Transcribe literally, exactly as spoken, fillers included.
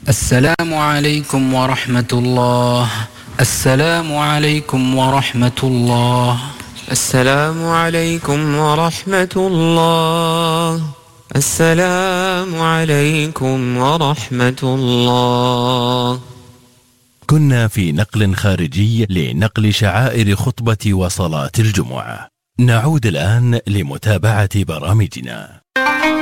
السلام عليكم ورحمة الله. السلام عليكم ورحمة الله. السلام عليكم ورحمة الله. السلام عليكم ورحمة الله. كنا في نقل خارجي لنقل شعائر خطبة وصلاة الجمعة. نعود الآن لمتابعة برامجنا.